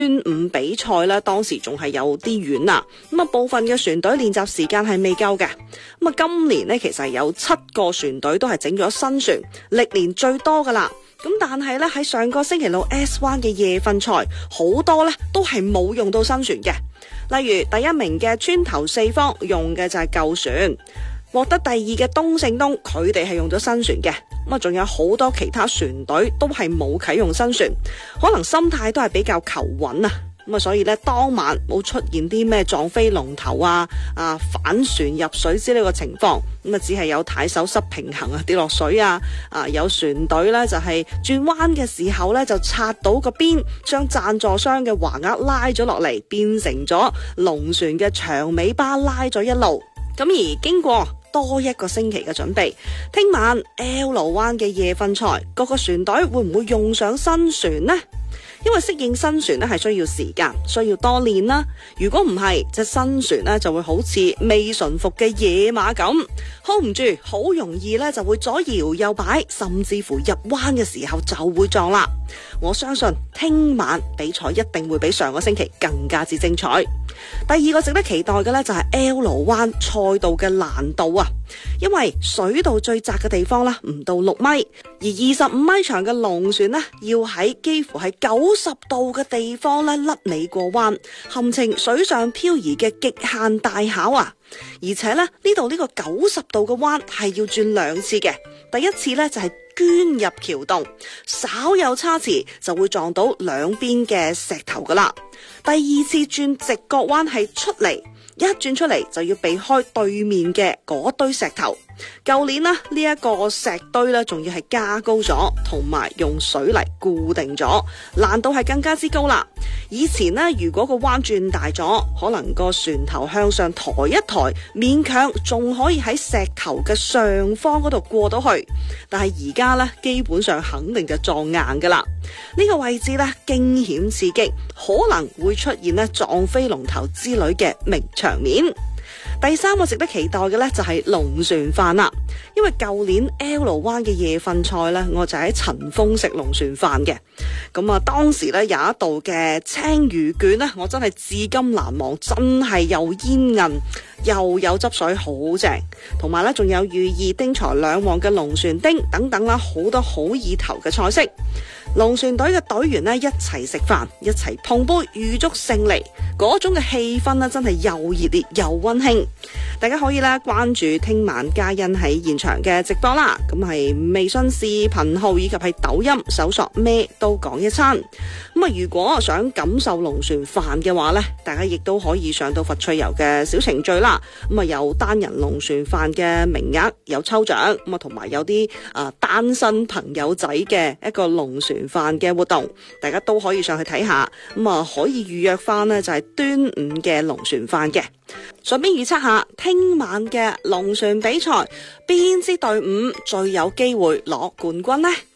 端午比賽咧，當時仲係有啲遠啊，咁啊部分嘅船隊練習時間係未夠嘅，咁啊今年呢，其實有7個船隊都係整咗新船，歷年最多噶啦。咁但係咧喺上個星期六 S1 嘅夜訓賽，好多咧都係冇用到新船嘅。例如第一名嘅村頭四方用嘅就係舊船，獲得第二嘅東勝東佢哋係用咗新船嘅。咁啊仲有好多其他船隊都係冇啟用新船，可能心態都係比較求穩啊。咁啊所以咧當晚冇出現啲咩撞飛龍頭啊反船入水之類嘅情況，咁啊只係有太手失平衡啊跌落水啊有船隊咧就係轉彎嘅時候咧就擦到個邊，將贊助商嘅橫額拉咗落嚟，變成咗龍船嘅長尾巴拉咗一路。咁而經過多一個星期嘅準備，聽晚 L 灣嘅夜訓賽，各個船隊會唔會用上新船呢？因為適應新船咧係需要時間，需要多練啦。如果唔係，隻新船咧就會好似未馴服嘅野馬咁 ，hold 唔住，好容易咧就會左搖右擺，甚至乎入灣嘅時候就會撞啦。我相信聽晚比賽一定會比上個星期更加之精彩。第二個值得期待嘅咧就係 L 灣賽道嘅難度啊，因為水道最窄嘅地方咧唔到6米，而25米長嘅龍船咧要喺幾乎係90度嘅地方咧甩尾過彎，堪稱水上漂移嘅極限大考啊！而且咧呢度呢個90度嘅彎係要轉2次嘅，第一次咧就係捐入橋洞，稍有差池就會撞到兩邊嘅石頭噶啦。第二次轉直角彎係出嚟，一轉出嚟就要避開對面嘅嗰堆石頭。舊年呢一個石堆呢仲要係加高咗，同埋用水泥固定咗，難度係更加之高啦。以前呢，如果個彎轉大咗，可能個船頭向上抬一抬，勉強仲可以喺石頭嘅上方嗰度過到去。但係而家呢，基本上肯定就撞硬噶啦。呢個位置呢，驚險刺激，可能會出現呢撞飛龍頭之類嘅名場面。第三個值得期待嘅呢，就係龍船飯啦，因為舊年 L 灣嘅夜訓賽呢，我就喺陳豐食龍船飯嘅。咁當時呢，有一道嘅青魚卷呢，我真係至今難忘，真係又煙韌又有汁水，好正。同埋呢，仲有寓意丁財兩旺嘅龍船丁等等啦，好多好意頭嘅菜式。龍船隊嘅隊員呢，一齊食飯，一齊碰杯，預祝勝利，嗰種嘅氣氛呢，真係又熱烈又溫馨。大家可以咧關注聽晚嘉欣喺現場嘅直播啦，咁係微信視頻號以及係抖音搜索咩都講一餐。如果想感受龍船飯嘅話呢，大家亦都可以上到佛趣遊嘅小程序啦。有單人龍船飯嘅名額有抽獎，同埋有啲單身朋友仔嘅一個龍船飯嘅活動，大家都可以上去睇下。可以預約翻呢就係端午嘅龍船飯嘅。順便預測下聽晚嘅龍船比賽，邊支隊伍最有機會攞冠軍呢？